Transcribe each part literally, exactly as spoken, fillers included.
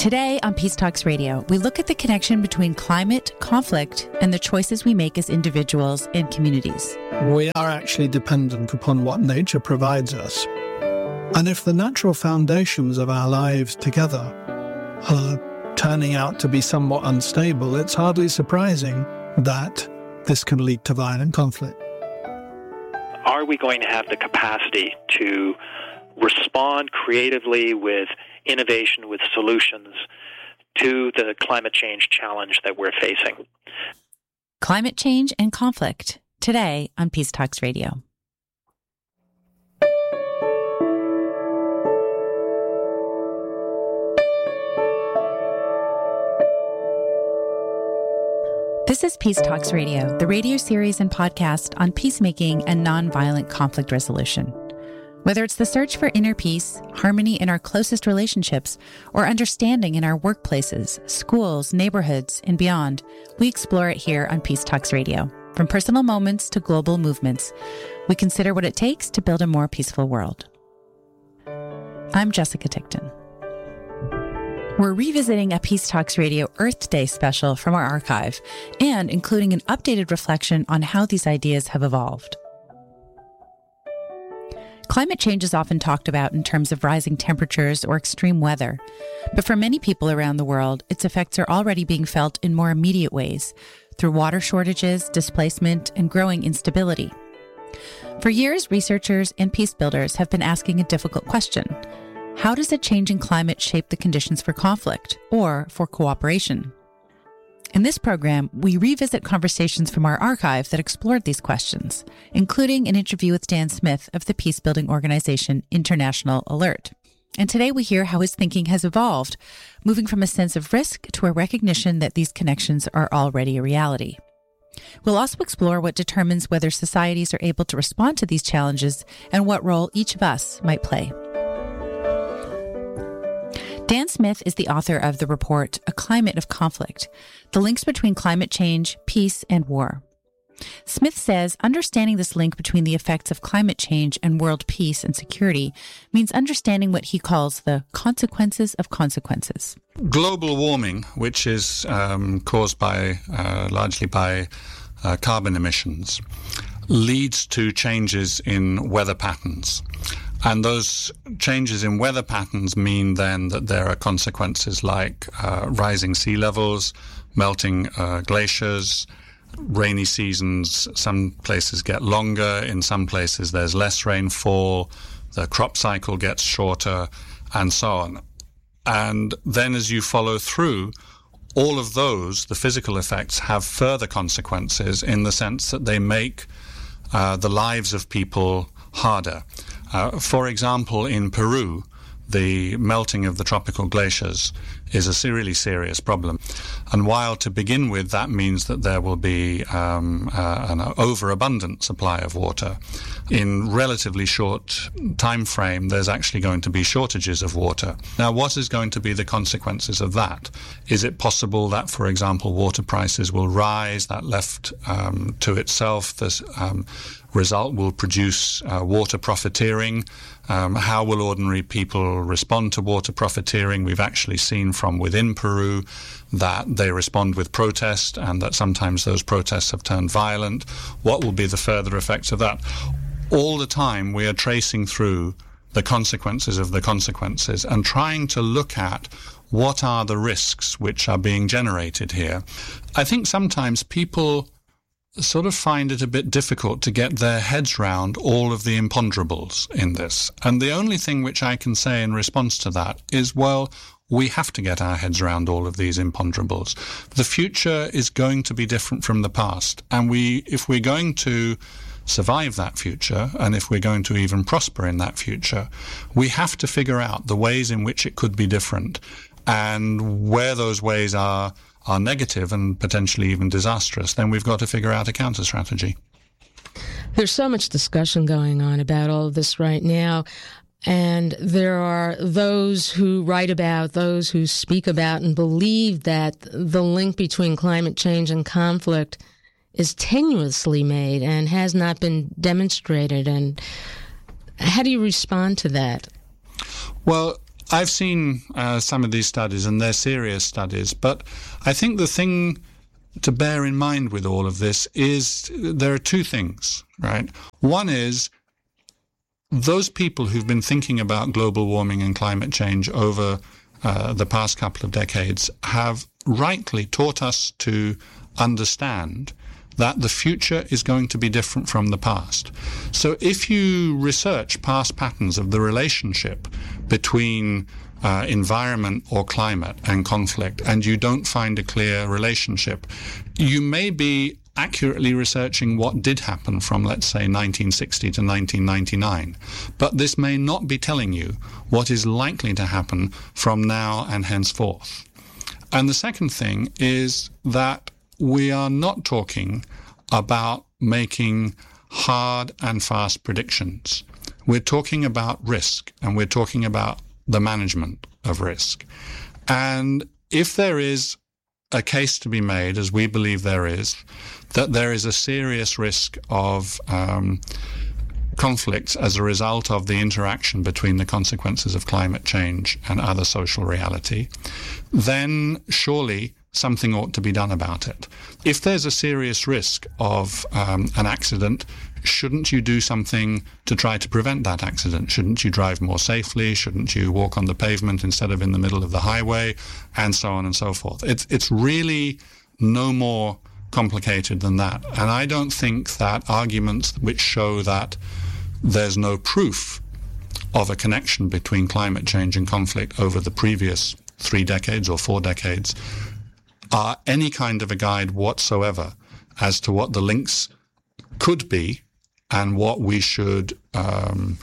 Today on Peace Talks Radio, we look at the connection between climate, conflict, and the choices we make as individuals and communities. We are actually dependent upon what nature provides us. And if the natural foundations of our lives together are turning out to be somewhat unstable, it's hardly surprising that this can lead to violent conflict. Are we going to have the capacity to respond creatively with innovation, with solutions to the climate change challenge that we're facing? Climate change and conflict, today on Peace Talks Radio. This is Peace Talks Radio, the radio series and podcast on peacemaking and nonviolent conflict resolution. Whether it's the search for inner peace, harmony in our closest relationships, or understanding in our workplaces, schools, neighborhoods, and beyond, we explore it here on Peace Talks Radio. From personal moments to global movements, we consider what it takes to build a more peaceful world. I'm Jessica Tickton. We're revisiting a Peace Talks Radio Earth Day special from our archive and including an updated reflection on how these ideas have evolved. Climate change is often talked about in terms of rising temperatures or extreme weather, but for many people around the world, its effects are already being felt in more immediate ways through water shortages, displacement, and growing instability. For years, researchers and peace builders have been asking a difficult question. How does a changing climate shape the conditions for conflict or for cooperation? In this program, we revisit conversations from our archive that explored these questions, including an interview with Dan Smith of the peace-building organization International Alert. And today we hear how his thinking has evolved, moving from a sense of risk to a recognition that these connections are already a reality. We'll also explore what determines whether societies are able to respond to these challenges and what role each of us might play. Dan Smith is the author of the report, A Climate of Conflict, the links between climate change, peace, and war. Smith says understanding this link between the effects of climate change and world peace and security means understanding what he calls the consequences of consequences. Global warming, which is um, caused by uh, largely by uh, carbon emissions, leads to changes in weather patterns. And those changes in weather patterns mean then that there are consequences like uh, rising sea levels, melting uh, glaciers, rainy seasons. Some places get longer, in some places there's less rainfall, the crop cycle gets shorter, and so on. And then as you follow through, all of those, the physical effects, have further consequences in the sense that they make uh, the lives of people harder. Uh, for example, in Peru, the melting of the tropical glaciers is a really serious problem. And while to begin with that means that there will be um, uh, an overabundant supply of water, in relatively short time frame there's actually going to be shortages of water. Now, what is going to be the consequences of that? Is it possible that, for example, water prices will rise, that left um, to itself this um, result will produce uh, water profiteering? Um, how will ordinary people respond to water profiteering? We've actually seen from within Peru that they respond with protest and that sometimes those protests have turned violent. What will be the further effects of that? All the time we are tracing through the consequences of the consequences and trying to look at what are the risks which are being generated here. I think sometimes people sort of find it a bit difficult to get their heads round all of the imponderables in this. And the only thing which I can say in response to that is, well, we have to get our heads around all of these imponderables. The future is going to be different from the past. And we, if we're going to survive that future, and if we're going to even prosper in that future, we have to figure out the ways in which it could be different and where those ways are are negative and potentially even disastrous, then we've got to figure out a counter strategy. There's so much discussion going on about all of this right now, and there are those who write about, those who speak about and believe that the link between climate change and conflict is tenuously made and has not been demonstrated. And how do you respond to that? Well, I've seen uh, some of these studies, and they're serious studies, but I think the thing to bear in mind with all of this is there are two things, right? One is those people who've been thinking about global warming and climate change over uh, the past couple of decades have rightly taught us to understand that the future is going to be different from the past. So if you research past patterns of the relationship between uh, environment or climate and conflict, and you don't find a clear relationship, you may be accurately researching what did happen from, let's say, nineteen sixty to nineteen ninety-nine. But this may not be telling you what is likely to happen from now and henceforth. And the second thing is that we are not talking about making hard and fast predictions. We're talking about risk, and we're talking about the management of risk. And if there is a case to be made, as we believe there is, that there is a serious risk of um, conflicts as a result of the interaction between the consequences of climate change and other social reality, then surely something ought to be done about it. If there's a serious risk of um, an accident, shouldn't you do something to try to prevent that accident? Shouldn't you drive more safely? Shouldn't you walk on the pavement instead of in the middle of the highway? And so on and so forth. It's, it's really no more complicated than that. And I don't think that arguments which show that there's no proof of a connection between climate change and conflict over the previous three decades or four decades are any kind of a guide whatsoever as to what the links could be and what we should um,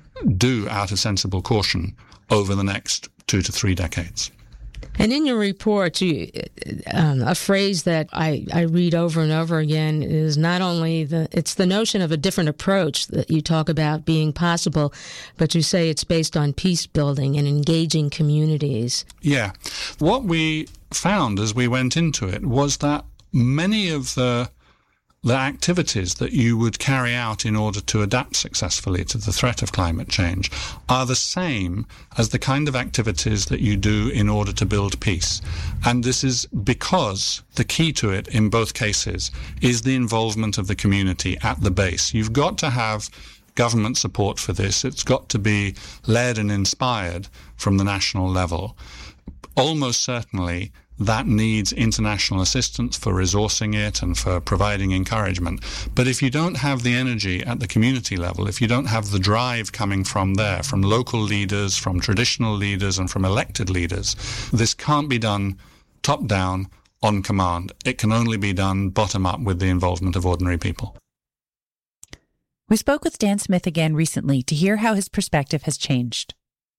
do out of sensible caution over the next two to three decades. And in your report, you, um, a phrase that I, I read over and over again is not only the, it's the notion of a different approach that you talk about being possible, but you say it's based on peace building and engaging communities. Yeah. What we found as we went into it was that many of the the activities that you would carry out in order to adapt successfully to the threat of climate change are the same as the kind of activities that you do in order to build peace. And this is because the key to it in both cases is the involvement of the community at the base. You've got to have government support for this. It's got to be led and inspired from the national level. Almost certainly that needs international assistance for resourcing it and for providing encouragement. But if you don't have the energy at the community level, if you don't have the drive coming from there, from local leaders, from traditional leaders, and from elected leaders, this can't be done top-down on command. It can only be done bottom-up with the involvement of ordinary people. We spoke with Dan Smith again recently to hear how his perspective has changed.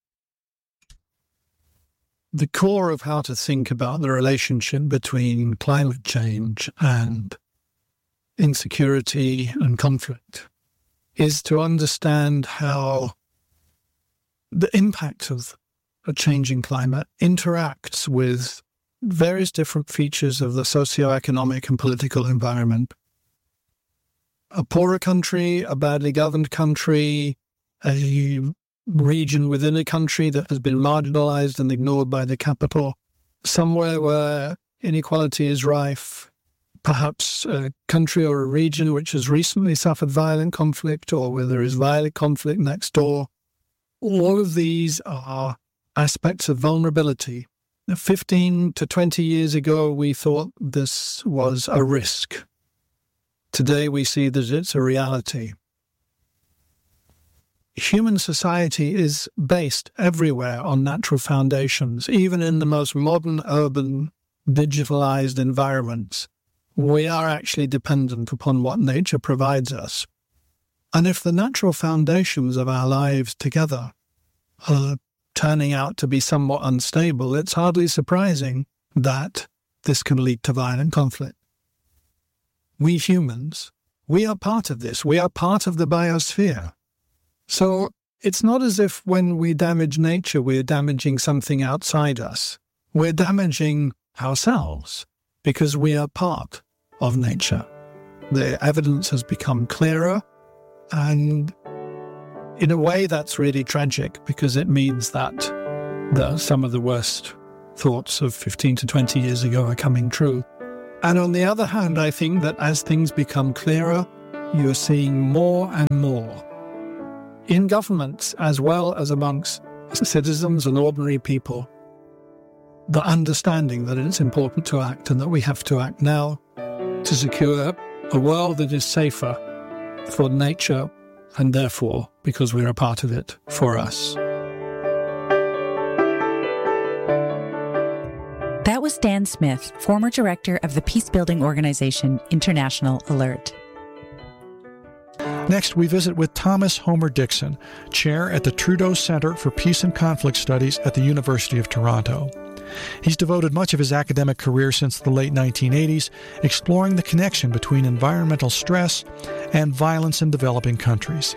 The core of how to think about the relationship between climate change and insecurity and conflict is to understand how the impact of a changing climate interacts with various different features of the socioeconomic and political environment. A poorer country, a badly governed country, a region within a country that has been marginalized and ignored by the capital, somewhere where inequality is rife, perhaps a country or a region which has recently suffered violent conflict or where there is violent conflict next door. All of these are aspects of vulnerability. fifteen to twenty years ago, we thought this was a risk. Today, we see that it's a reality. Human society is based everywhere on natural foundations, even in the most modern, urban, digitalized environments. We are actually dependent upon what nature provides us. And if the natural foundations of our lives together are turning out to be somewhat unstable, it's hardly surprising that this can lead to violent conflict. We humans, we are part of this. We are part of the biosphere. So it's not as if when we damage nature, we're damaging something outside us. We're damaging ourselves because we are part of nature. The evidence has become clearer, and in a way that's really tragic because it means that that some of the worst thoughts of fifteen to twenty years ago are coming true. And on the other hand, I think that as things become clearer, you're seeing more and more in governments as well as amongst citizens and ordinary people, the understanding that it's important to act and that we have to act now to secure a world that is safer for nature and therefore, because we're a part of it, for us. That was Dan Smith, former director of the peacebuilding organization International Alert. Next, we visit with Thomas Homer Dixon, chair at the Trudeau Center for Peace and Conflict Studies at the University of Toronto. He's devoted much of his academic career since the late nineteen eighties, exploring the connection between environmental stress and violence in developing countries.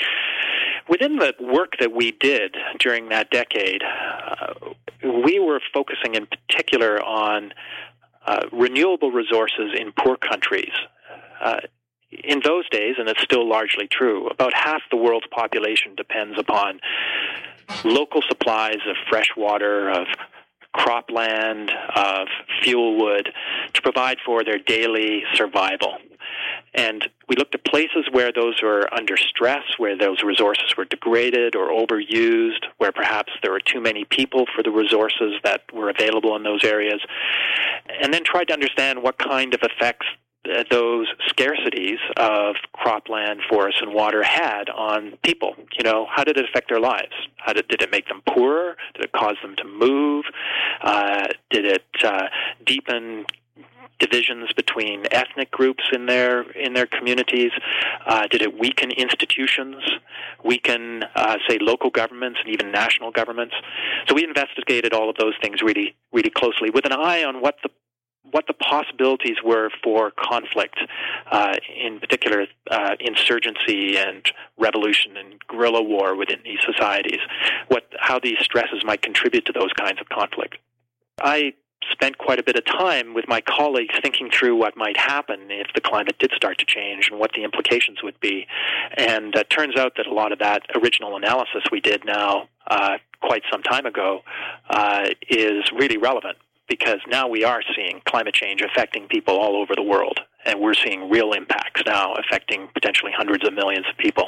Within the work that we did during that decade, uh, we were focusing in particular on uh, renewable resources in poor countries. Uh, in those days, and it's still largely true, about half the world's population depends upon local supplies of fresh water, of cropland, of fuel wood to provide for their daily survival. And we looked at places where those were under stress, where those resources were degraded or overused, where perhaps there were too many people for the resources that were available in those areas, and then tried to understand what kind of effects those scarcities of cropland, forests, and water had on people. You know, how did it affect their lives? How did, did it make them poorer? Did it cause them to move? Uh, did it uh, deepen divisions between ethnic groups in their in their communities? Uh, did it weaken institutions, weaken, uh, say, local governments and even national governments? So we investigated all of those things really, really closely with an eye on what the what the possibilities were for conflict, uh, in particular uh, insurgency and revolution and guerrilla war within these societies, what how these stresses might contribute to those kinds of conflict. I spent quite a bit of time with my colleagues thinking through what might happen if the climate did start to change and what the implications would be. And it uh, turns out that a lot of that original analysis we did now uh, quite some time ago uh, is really relevant, because now we are seeing climate change affecting people all over the world, and we're seeing real impacts now affecting potentially hundreds of millions of people.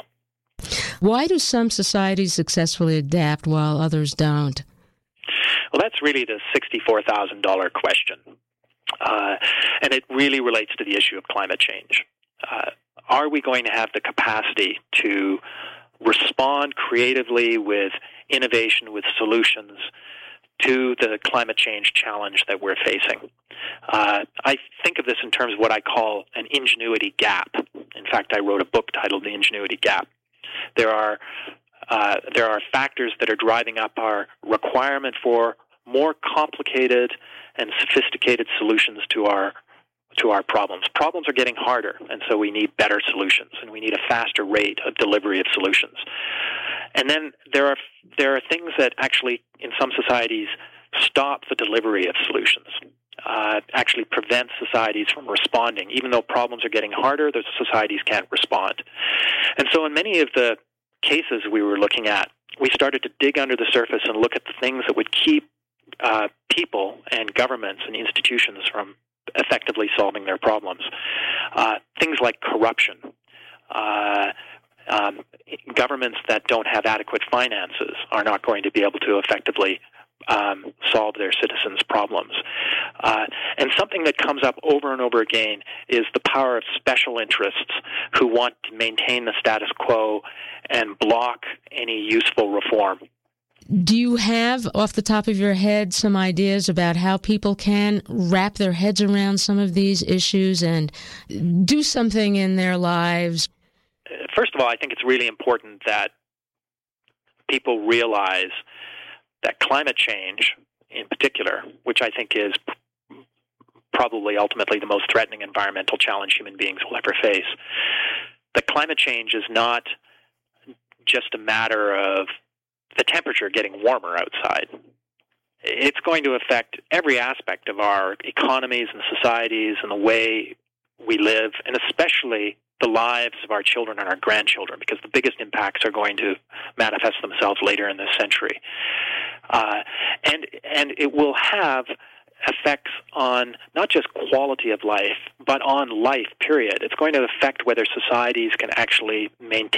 Why do some societies successfully adapt while others don't? Well, that's really the sixty-four thousand dollars question, uh, and it really relates to the issue of climate change. Uh, are we going to have the capacity to respond creatively with innovation, with solutions to the climate change challenge that we're facing? Uh, I think of this in terms of what I call an ingenuity gap. In fact, I wrote a book titled The Ingenuity Gap. There are uh, there are factors that are driving up our requirement for more complicated and sophisticated solutions to our to our problems. Problems are getting harder, and so we need better solutions, and we need a faster rate of delivery of solutions. And then there are there are things that actually, in some societies, stop the delivery of solutions, uh, actually prevent societies from responding. Even though problems are getting harder, the societies can't respond. And so in many of the cases we were looking at, we started to dig under the surface and look at the things that would keep uh, people and governments and institutions from effectively solving their problems. Uh, things like corruption, uh, Um, governments that don't have adequate finances are not going to be able to effectively um, solve their citizens' problems. Uh, and something that comes up over and over again is the power of special interests who want to maintain the status quo and block any useful reform. Do you have, off the top of your head, some ideas about how people can wrap their heads around some of these issues and do something in their lives? First of all, I think it's really important that people realize that climate change, in particular, which I think is p- probably ultimately the most threatening environmental challenge human beings will ever face, that climate change is not just a matter of the temperature getting warmer outside. It's going to affect every aspect of our economies and societies and the way we live, and especially the lives of our children and our grandchildren, because the biggest impacts are going to manifest themselves later in this century. Uh, and and it will have effects on not just quality of life, but on life, period. It's going to affect whether societies can actually maintain